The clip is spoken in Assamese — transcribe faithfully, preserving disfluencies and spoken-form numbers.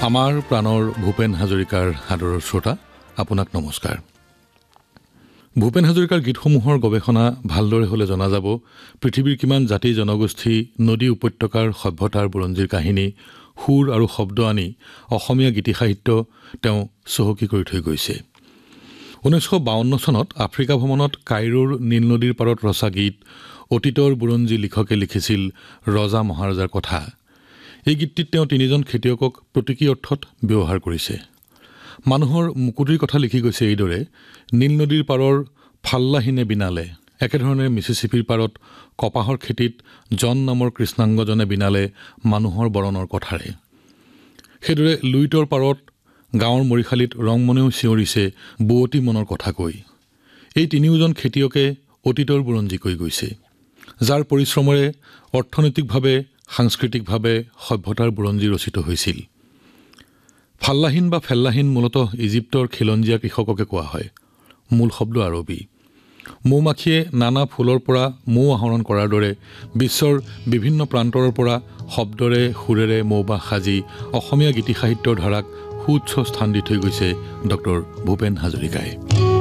আমাৰ প্ৰাণৰ ভূপেন হাজৰিকাৰ আদৰৰ শ্ৰোতা আপোনাক নমস্কাৰ। ভূপেন হাজৰিকাৰ গীতসমূহৰ গৱেষণা ভালদৰে হ'লে জনা যাব পৃথিৱীৰ কিমান জাতি জনগোষ্ঠী নদী উপত্যকাৰ সভ্যতাৰ বুৰঞ্জীৰ কাহিনী সুৰ আৰু শব্দ আনি অসমীয়া গীতি সাহিত্য তেওঁ চহকী কৰি থৈ গৈছে। ঊনৈছশ বাৱন্ন চনত আফ্ৰিকা ভ্ৰমণত কাইৰোৰ নীল নদীৰ পাৰত ৰচা গীত অতীতৰ বুৰঞ্জী লিখকে লিখিছিল ৰজা মহাৰজাৰ কথা। এই গীতটিত তেওঁ তিনিজন খেতিয়কক প্ৰতীকী অৰ্থত ব্যৱহাৰ কৰিছে। মানুহৰ মুকুতিৰ কথা লিখি গৈছে এইদৰে, নীল নদীৰ পাৰৰ ফাল্লাহীনে বিনালে, একেধৰণে মিছিছিপিৰ পাৰত কপাহৰ খেতিত জন নামৰ কৃষ্ণাংগজনে বিনালে মানুহৰ বৰণৰ কথাৰে। সেইদৰে লুইতৰ পাৰত গাঁৱৰ মৰিশালীত ৰংমনেও চিঞৰিছে বুৱতী মনৰ কথা কৈ। এই তিনিওজন খেতিয়কে অতীতৰ বুৰঞ্জী কৈ গৈছে, যাৰ পৰিশ্ৰমেৰে অৰ্থনৈতিকভাৱে সাংস্কৃতিকভাৱে সভ্যতাৰ বুৰঞ্জী ৰচিত হৈছিল। ফাল্লাহীন বা ফেল্লাহীন মূলতঃ ইজিপ্তৰ খিলঞ্জীয়া কৃষককে কোৱা হয়। মূল শব্দ আৰবী। মৌ মাখিয়ে নানা ফুলৰ পৰা মৌ আহৰণ কৰাৰ দৰে বিশ্বৰ বিভিন্ন প্ৰান্তৰৰ পৰা শব্দৰে সুৰেৰে মৌবাহ সাজি অসমীয়া গীতি সাহিত্যৰ ধাৰাক সুউচ্চ স্থান দি থৈ গৈছে ডক্টৰ ভূপেন হাজৰিকাই।